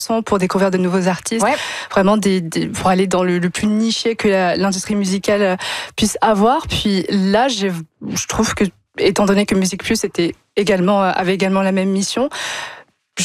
pour découvrir de nouveaux artistes, vraiment pour aller dans le plus niché que l'industrie musicale puisse avoir. Puis là, je trouve que, étant donné que Musique Plus avait également la même mission,